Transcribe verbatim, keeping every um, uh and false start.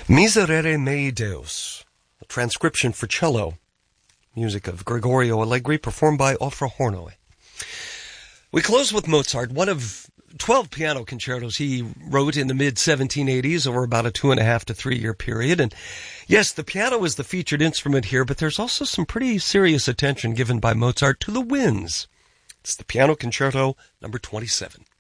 Miserere mei Deus, a transcription for cello, music of Gregorio Allegri, performed by Ofra Hornoy. We close with Mozart, one of twelve piano concertos he wrote in the mid seventeen eighties over about a two and a half to three year period. And yes, the piano is the featured instrument here, but there's also some pretty serious attention given by Mozart to the winds. It's the Piano Concerto number twenty-seven.